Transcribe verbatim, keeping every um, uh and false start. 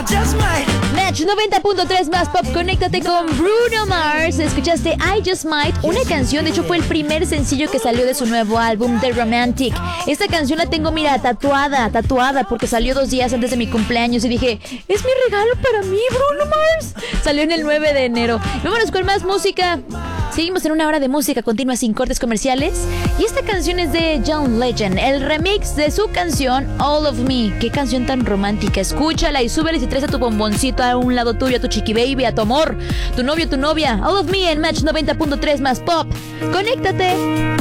Match noventa punto tres más pop, conéctate con Bruno Mars. Escuchaste I Just Might, una canción, de hecho fue el primer sencillo que salió de su nuevo álbum The Romantic. Esta canción la tengo, mira, tatuada, tatuada, porque salió dos días antes de mi cumpleaños y dije, es mi regalo para mí, Bruno Mars. Salió en el nueve de enero. Vámonos con más música. Seguimos en una hora de música continua sin cortes comerciales. Y esta canción es de John Legend, el remix de su canción All of Me. Qué canción tan romántica. Escúchala y súbele si traes a tu bomboncito a un lado tuyo, a tu chiqui baby, a tu amor, tu novio, tu novia. All of Me en Match noventa punto tres más pop. Conéctate.